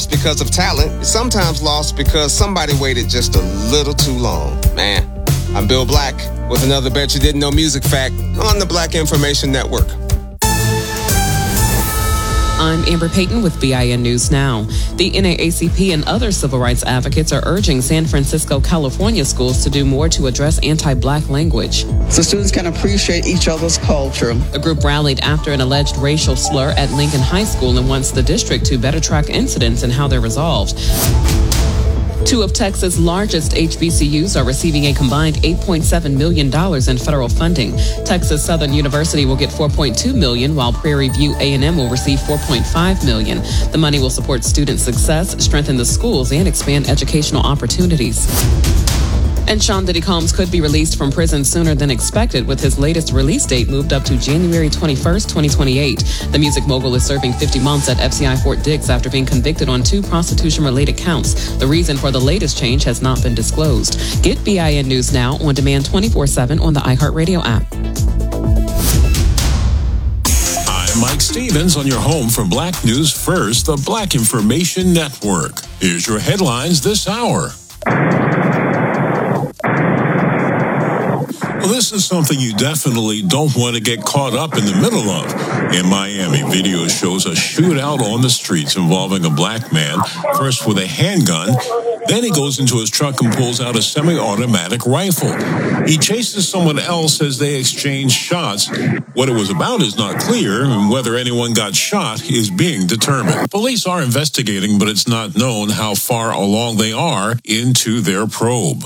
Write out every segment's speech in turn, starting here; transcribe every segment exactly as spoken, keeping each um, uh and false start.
because of talent is sometimes lost because somebody waited just a little too long. Man, I'm Bill Black with another Bet You Didn't Know music fact on the Black Information Network. I'm Amber Payton with B I N News Now. The N double A C P and other civil rights advocates are urging San Francisco, California schools to do more to address anti-black language. So students can appreciate each other's culture. The group rallied after an alleged racial slur at Lincoln High School and wants the district to better track incidents and how they're resolved. Two of Texas' largest H B C Us are receiving a combined eight point seven million dollars in federal funding. Texas Southern University will get four point two million dollars, while Prairie View A and M will receive four point five million dollars. The money will support student success, strengthen the schools, and expand educational opportunities. And Sean Diddy Combs could be released from prison sooner than expected, with his latest release date moved up to January twenty-first, twenty twenty-eight. The music mogul is serving fifty months at F C I Fort Dix after being convicted on two prostitution-related counts. The reason for the latest change has not been disclosed. Get B I N News Now on demand twenty-four seven on the iHeartRadio app. I'm Mike Stevens on your home for Black News First, the Black Information Network. Here's your headlines this hour. Well, this is something you definitely don't want to get caught up in the middle of. In Miami, video shows a shootout on the streets involving a black man, first with a handgun, then he goes into his truck and pulls out a semi-automatic rifle. He chases someone else as they exchange shots. What it was about is not clear, and whether anyone got shot is being determined. Police are investigating, but it's not known how far along they are into their probe.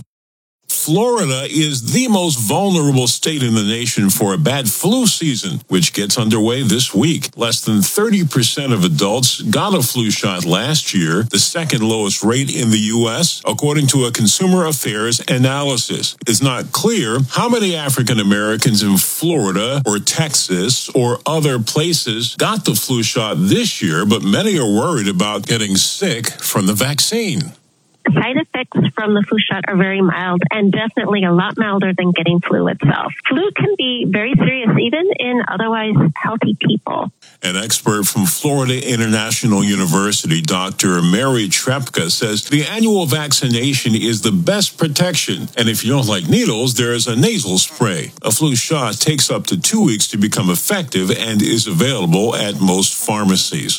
Florida is the most vulnerable state in the nation for a bad flu season, which gets underway this week. Less than thirty percent of adults got a flu shot last year, the second lowest rate in the U S, according to a Consumer Affairs analysis. It's not clear how many African Americans in Florida or Texas or other places got the flu shot this year, but many are worried about getting sick from the vaccine. Side effects from the flu shot are very mild and definitely a lot milder than getting flu itself. Flu can be very serious even in otherwise healthy people. An expert from Florida International University, Doctor Mary Trepka, says the annual vaccination is the best protection. And if you don't like needles, there is a nasal spray. A flu shot takes up to two weeks to become effective and is available at most pharmacies.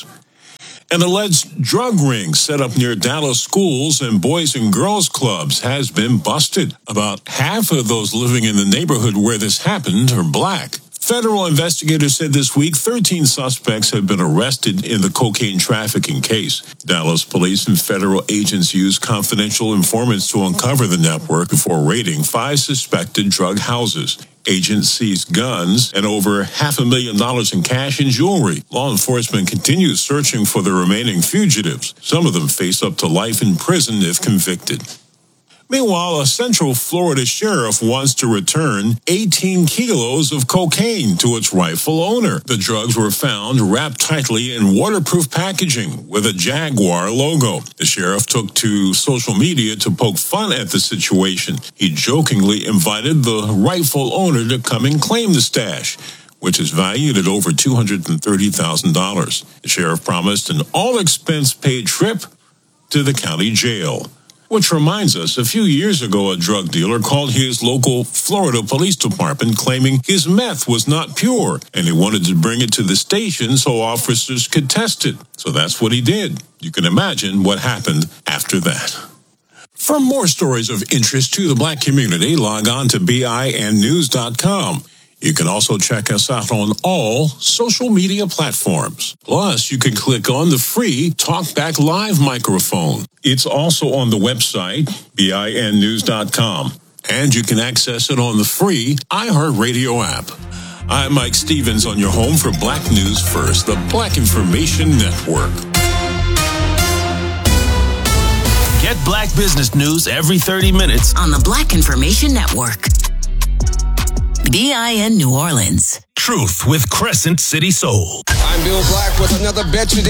An alleged drug ring set up near Dallas schools and boys and girls clubs has been busted. About half of those living in the neighborhood where this happened are black. Federal investigators said this week thirteen suspects have been arrested in the cocaine trafficking case. Dallas police and federal agents used confidential informants to uncover the network before raiding five suspected drug houses. Agents seized guns and over half a million dollars in cash and jewelry. Law enforcement continues searching for the remaining fugitives. Some of them face up to life in prison if convicted. Meanwhile, a Central Florida sheriff wants to return eighteen kilos of cocaine to its rightful owner. The drugs were found wrapped tightly in waterproof packaging with a Jaguar logo. The sheriff took to social media to poke fun at the situation. He jokingly invited the rightful owner to come and claim the stash, which is valued at over two hundred thirty thousand dollars. The sheriff promised an all-expense-paid trip to the county jail. Which reminds us, a few years ago, a drug dealer called his local Florida police department claiming his meth was not pure, and he wanted to bring it to the station so officers could test it. So that's what he did. You can imagine what happened after that. For more stories of interest to the black community, log on to B I N news dot com. You can also check us out on all social media platforms. Plus, you can click on the free TalkBack Live microphone. It's also on the website, B I N news dot com. And you can access it on the free iHeartRadio app. I'm Mike Stevens on your home for Black News First, the Black Information Network. Get Black business news every thirty minutes on the Black Information Network. B I N New Orleans. Truth with Crescent City Soul. I'm Bill Black with another Bet You